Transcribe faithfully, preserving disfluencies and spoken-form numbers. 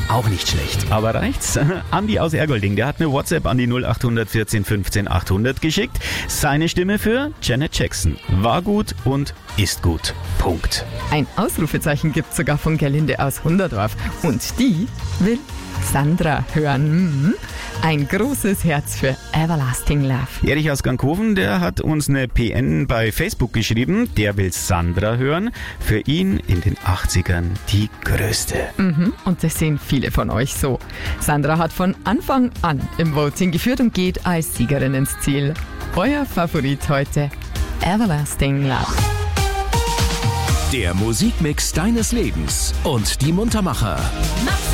Auch nicht schlecht. Aber reicht's? Andi aus Ergolding, der hat eine WhatsApp an die null acht vierzehn fünfzehn achthundert geschickt. Seine Stimme für Janet Jackson. War gut und ist gut. Punkt. Ein Ausrufezeichen gibt's sogar von Gerlinde aus Hunderdorf. Und die will Sandra hören. Ein großes Herz für Everlasting Love. Erich aus Gankhofen, der hat uns eine P N bei Facebook geschrieben. Der will Sandra hören. Für ihn in den achtzigern die größte. Mhm, und das sehen viele von euch so. Sandra hat von Anfang an im Voting geführt und geht als Siegerin ins Ziel. Euer Favorit heute, Everlasting Love. Der Musikmix deines Lebens und die Muntermacher.